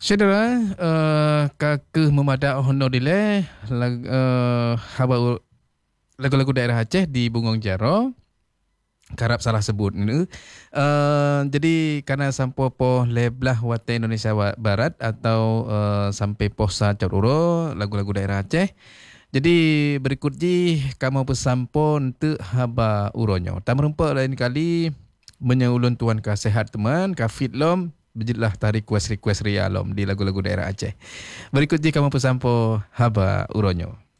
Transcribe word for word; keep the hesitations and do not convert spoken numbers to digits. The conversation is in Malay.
Saudara, uh, kakeh memadak honor dile lag, uh, haba lagu-lagu daerah Aceh di Bungong Jaro. Karap salah sebut ni. Uh, jadi karena sampai po leblah wate Indonesia wa- Barat atau uh, sampai posa Caruro lagu-lagu daerah Aceh. Jadi berikut ji kamu pesampon te haba uronyo. Tam rumpa lain kali menyaulun tuan ka sehat teman ka fit lom bejitlah tarik request request ria lom di lagu-lagu daerah Aceh. Berikut ji kamu pesampo haba uronyo.